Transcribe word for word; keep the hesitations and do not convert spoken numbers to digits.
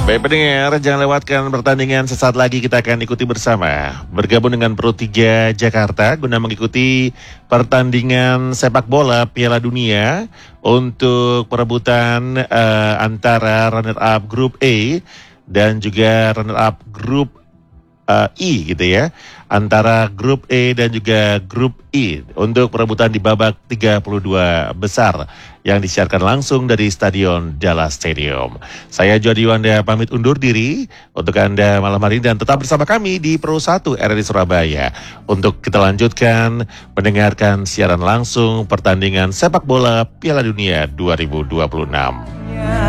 Baik pendengar, jangan lewatkan pertandingan sesaat lagi kita akan ikuti bersama. Bergabung dengan Pro tiga Jakarta guna mengikuti pertandingan sepak bola Piala Dunia untuk perebutan uh, antara runner up grup A dan juga runner up grup uh, I gitu ya. Antara grup E dan juga grup I untuk perebutan di babak tiga puluh dua besar yang disiarkan langsung dari Stadion Dallas Stadium. Saya Jody Wanda pamit undur diri untuk Anda malam hari ini dan tetap bersama kami di Pro satu R R I Surabaya untuk kita lanjutkan mendengarkan siaran langsung pertandingan sepak bola Piala Dunia dua ribu dua puluh enam.